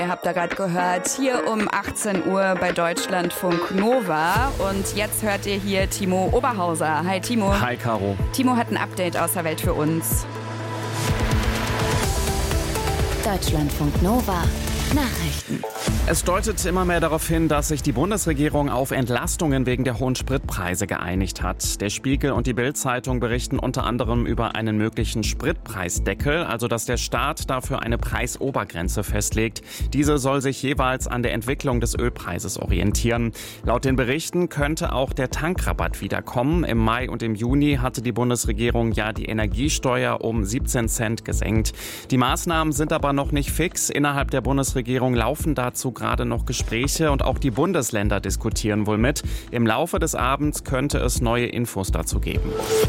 Ihr habt da gerade gehört, hier um 18 Uhr bei Deutschlandfunk Nova. Und jetzt hört ihr hier Timo Oberhauser. Hi Timo. Hi Caro. Timo hat ein Update aus der Welt für uns. Deutschlandfunk Nova. Nachrichten. Es deutet immer mehr darauf hin, dass sich die Bundesregierung auf Entlastungen wegen der hohen Spritpreise geeinigt hat. Der Spiegel und die Bild-Zeitung berichten unter anderem über einen möglichen Spritpreisdeckel, also dass der Staat dafür eine Preisobergrenze festlegt. Diese soll sich jeweils an der Entwicklung des Ölpreises orientieren. Laut den Berichten könnte auch der Tankrabatt wiederkommen. Im Mai und im Juni hatte die Bundesregierung ja die Energiesteuer um 17 Cent gesenkt. Die Maßnahmen sind aber noch nicht fix. Innerhalb der Bundesregierung laufen dazu gerade noch Gespräche und auch die Bundesländer diskutieren wohl mit. Im Laufe des Abends könnte es neue Infos dazu geben.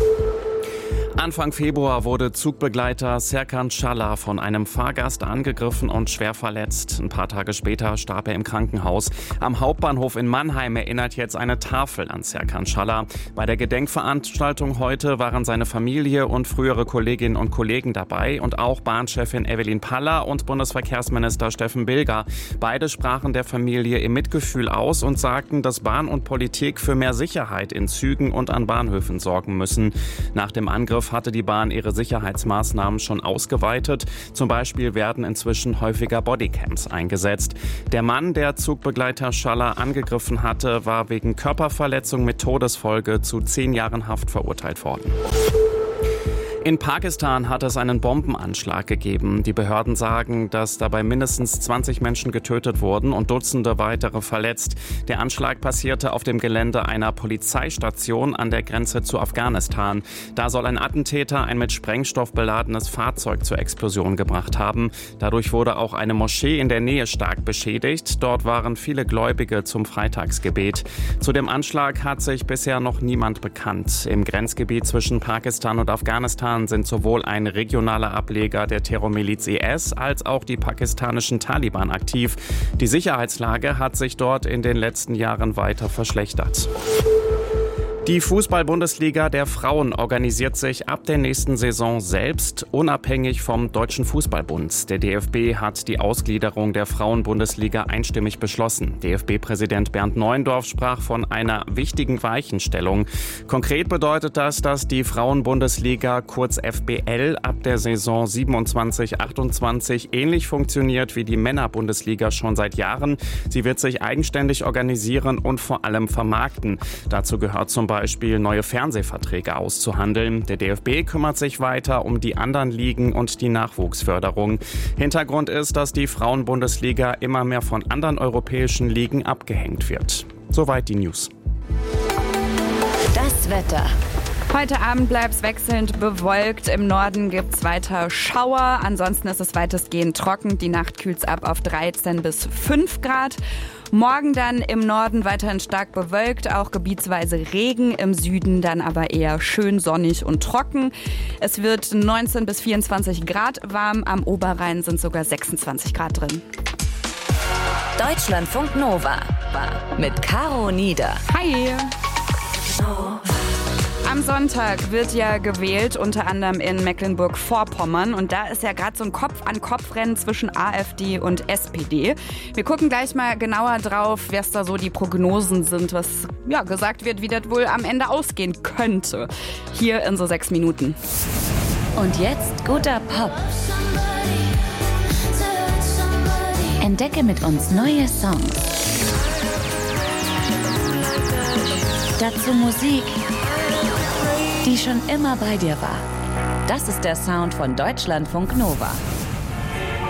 Anfang Februar wurde Zugbegleiter Serkan Çalhar von einem Fahrgast angegriffen und schwer verletzt. Ein paar Tage später starb er im Krankenhaus. Am Hauptbahnhof in Mannheim erinnert jetzt eine Tafel an Serkan Çalhar. Bei der Gedenkveranstaltung heute waren seine Familie und frühere Kolleginnen und Kollegen dabei und auch Bahnchefin Evelyn Paller und Bundesverkehrsminister Steffen Bilger. Beide sprachen der Familie ihr Mitgefühl aus und sagten, dass Bahn und Politik für mehr Sicherheit in Zügen und an Bahnhöfen sorgen müssen. Nach dem Angriff hatte die Bahn ihre Sicherheitsmaßnahmen schon ausgeweitet. Zum Beispiel werden inzwischen häufiger Bodycams eingesetzt. Der Mann, der Zugbegleiter Çalhar angegriffen hatte, war wegen Körperverletzung mit Todesfolge zu 10 Jahren Haft verurteilt worden. In Pakistan hat es einen Bombenanschlag gegeben. Die Behörden sagen, dass dabei mindestens 20 Menschen getötet wurden und Dutzende weitere verletzt. Der Anschlag passierte auf dem Gelände einer Polizeistation an der Grenze zu Afghanistan. Da soll ein Attentäter ein mit Sprengstoff beladenes Fahrzeug zur Explosion gebracht haben. Dadurch wurde auch eine Moschee in der Nähe stark beschädigt. Dort waren viele Gläubige zum Freitagsgebet. Zu dem Anschlag hat sich bisher noch niemand bekannt. Im Grenzgebiet zwischen Pakistan und Afghanistan sind sowohl ein regionaler Ableger der Terrormiliz IS als auch die pakistanischen Taliban aktiv. Die Sicherheitslage hat sich dort in den letzten Jahren weiter verschlechtert. Die Fußball-Bundesliga der Frauen organisiert sich ab der nächsten Saison selbst, unabhängig vom Deutschen Fußballbund. Der DFB hat die Ausgliederung der Frauen-Bundesliga einstimmig beschlossen. DFB-Präsident Bernd Neuendorf sprach von einer wichtigen Weichenstellung. Konkret bedeutet das, dass die Frauen-Bundesliga, kurz FBL, ab der Saison 27/28 ähnlich funktioniert wie die Männer-Bundesliga schon seit Jahren. Sie wird sich eigenständig organisieren und vor allem vermarkten. Dazu gehört zum Beispiel neue Fernsehverträge auszuhandeln. Der DFB kümmert sich weiter um die anderen Ligen und die Nachwuchsförderung. Hintergrund ist, dass die Frauen-Bundesliga immer mehr von anderen europäischen Ligen abgehängt wird. Soweit die News. Das Wetter. Heute Abend bleibt es wechselnd bewölkt. Im Norden gibt es weiter Schauer. Ansonsten ist es weitestgehend trocken. Die Nacht kühlt es ab auf 13 bis 5 Grad. Morgen dann im Norden weiterhin stark bewölkt, auch gebietsweise Regen, im Süden dann aber eher schön sonnig und trocken. Es wird 19 bis 24 Grad warm, am Oberrhein sind sogar 26 Grad drin. Deutschlandfunk Nova mit Caro Nieder. Hi! Am Sonntag wird ja gewählt, unter anderem in Mecklenburg-Vorpommern. Und da ist ja gerade so ein Kopf-an-Kopf-Rennen zwischen AfD und SPD. Wir gucken gleich mal genauer drauf, was da so die Prognosen sind, was ja gesagt wird, wie das wohl am Ende ausgehen könnte. Hier in so 6 Minuten. Und jetzt guter Pop. Entdecke mit uns neue Songs. Dazu Musik, die schon immer bei dir war. Das ist der Sound von Deutschlandfunk Nova.